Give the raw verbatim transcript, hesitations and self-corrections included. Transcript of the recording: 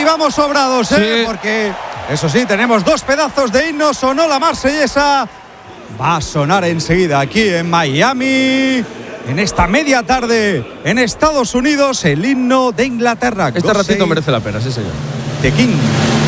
Hoy vamos sobrados, ¿eh? Sí. Porque, eso sí, tenemos dos pedazos de himno. Sonó la marsellesa. Va a sonar enseguida aquí en Miami. En esta media tarde, en Estados Unidos, el himno de Inglaterra. Este ratito merece la pena, sí señor. The King.